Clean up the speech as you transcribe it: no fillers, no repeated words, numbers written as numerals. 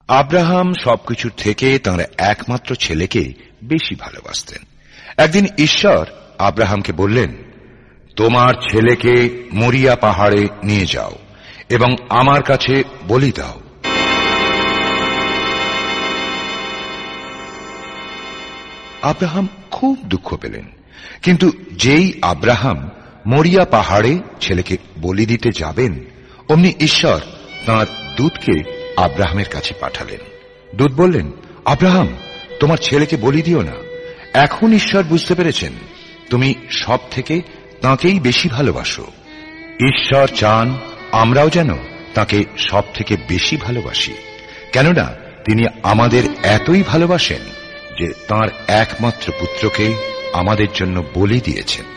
Abraham সবকিছুর থেকে তাঁর একমাত্র ছেলেকে বেশি ভালোবাসতেন। একদিন ঈশ্বর আব্রাহামকে বললেন, তোমার ছেলেকে মরিয়া পাহাড়ে নিয়ে যাও এবং আমার কাছে বলি দাও। আব্রাহাম খুব দুঃখ পেলেন, কিন্তু যেই আব্রাহাম মরিয়া পাহাড়ে ছেলেকে বলি দিতে যাবেন, অমনি ঈশ্বর তাঁর দূতকে আব্রাহামের কাছে পাঠালেন। দূত বললেন, আব্রাহাম, তোমার ছেলেকে বলি দিও না। এখন ঈশ্বর বুঝতে পেরেছেন তুমি সব থেকে তাঁকেই বেশি ভালোবাসো। ঈশ্বর চান আমরাও যেন তাঁকে সব থেকে বেশি ভালোবাসি, কেননা তিনি আমাদের এতই ভালোবাসেন যে তাঁর একমাত্র পুত্রকে আমাদের জন্য বলি দিয়েছেন।